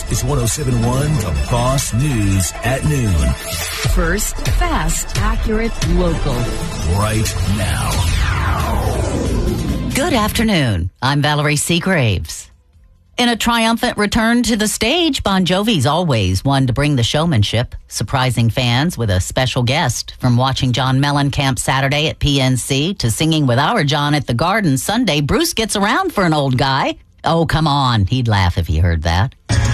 is 107.1 The Boss News at noon. First, fast, accurate, local. Right now. Good afternoon. I'm Valerie Seagraves. In a triumphant return to the stage, Bon Jovi's always one to bring the showmanship, surprising fans with a special guest. From watching John Mellencamp Saturday at PNC to singing with our John at the Garden Sunday, Bruce gets around for an old guy. Oh, come on. He'd laugh if he heard that.